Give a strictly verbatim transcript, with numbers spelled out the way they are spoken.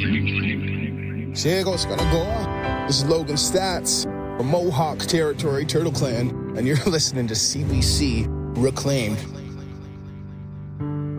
Diego Scanagoa. This is Logan Stats from Mohawk Territory, Turtle Clan, and you're listening to C B C Reclaimed.